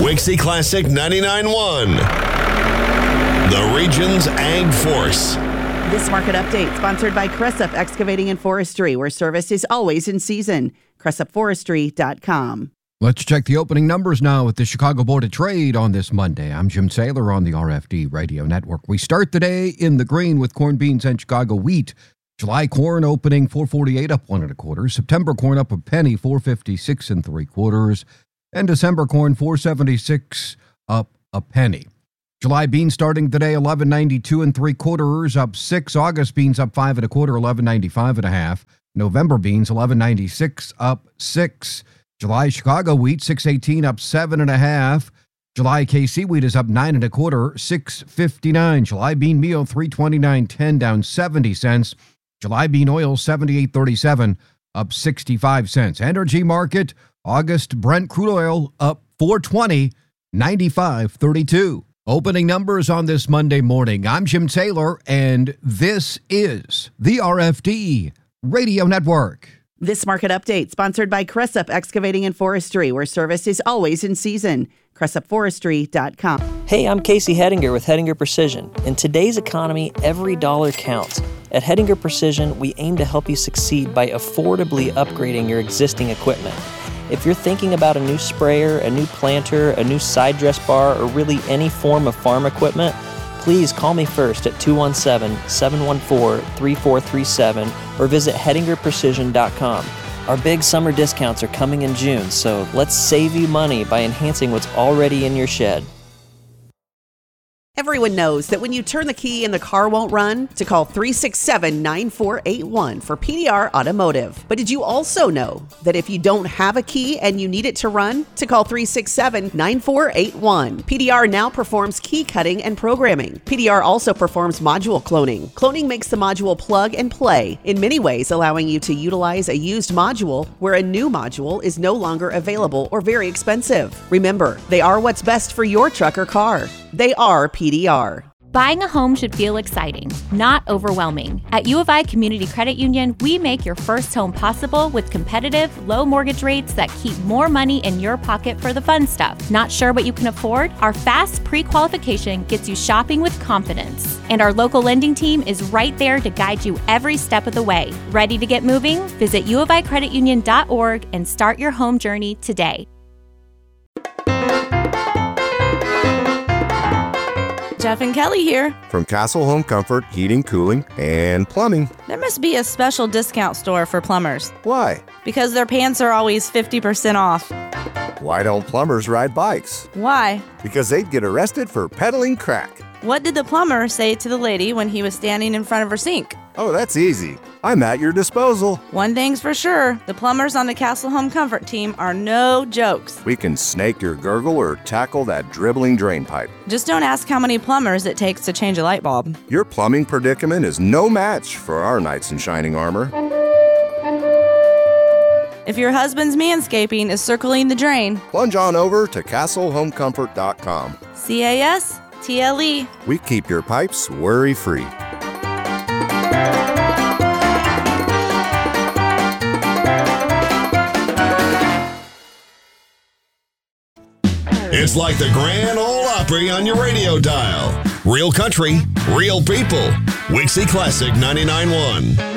Wixie Classic 99.1. The region's Ag Force. This market update sponsored by Cressup Excavating and Forestry, where service is always in season. CressupForestry.com. Let's check the opening numbers now with the Chicago Board of Trade on this Monday. I'm Jim Saylor on the RFD Radio Network. We start the day in the green with corn, beans, and Chicago wheat. July corn opening $4.48 up 1 1/4. September corn up a penny, $4.56 3/4. And December corn $4.76 up a penny. July beans starting today $11.92 3/4 up 6. August beans up 5 1/4, $11.95 1/2. November beans $11.96 up 6. July Chicago wheat $6.18 up 7 1/2. July KC wheat is up 9 1/4, $6.59. July bean meal $3.29.10 down 70 cents. July bean oil $78.37 up 65 cents. Energy market August Brent crude oil up $4.20, 95.32. Opening numbers on this Monday morning. I'm Jim Taylor, and this is the RFD Radio Network. This market update sponsored by Cressup Excavating and Forestry, where service is always in season. CressupForestry.com. Hey, I'm Casey Hettinger with Hettinger Precision. In today's economy, every dollar counts. At Hettinger Precision, we aim to help you succeed by affordably upgrading your existing equipment. If you're thinking about a new sprayer, a new planter, a new side dress bar, or really any form of farm equipment, please call me first at 217-714-3437 or visit HettingerPrecision.com. Our big summer discounts are coming in June, so let's save you money by enhancing what's already in your shed. Everyone knows that when you turn the key and the car won't run, to call 367-9481 for PDR Automotive. But did you also know that if you don't have a key and you need it to run, to call 367-9481. PDR now performs key cutting and programming. PDR also performs module cloning. Cloning makes the module plug and play, in many ways allowing you to utilize a used module where a new module is no longer available or very expensive. Remember, they are what's best for your truck or car. They are PDR. Buying a home should feel exciting, not overwhelming. At U of I Community Credit Union, we make your first home possible with competitive, low mortgage rates that keep more money in your pocket for the fun stuff. Not sure what you can afford? Our fast pre-qualification gets you shopping with confidence. And our local lending team is right there to guide you every step of the way. Ready to get moving? Visit uoficreditunion.org and start your home journey today. Jeff and Kelly here. From Castle Home Comfort, Heating, Cooling, and Plumbing. There must be a special discount store for plumbers. Why? Because their pants are always 50% off. Why don't plumbers ride bikes? Why? Because they'd get arrested for peddling crack. What did the plumber say to the lady when he was standing in front of her sink? Oh, that's easy. I'm at your disposal. One thing's for sure, the plumbers on the Castle Home Comfort team are no jokes. We can snake your gurgle or tackle that dribbling drain pipe. Just don't ask how many plumbers it takes to change a light bulb. Your plumbing predicament is no match for our knights in shining armor. If your husband's manscaping is circling the drain, plunge on over to CastleHomeComfort.com. CASTLE. We keep your pipes worry-free. It's like the Grand Ole Opry on your radio dial. Real country, real people. Wixie Classic 99.1.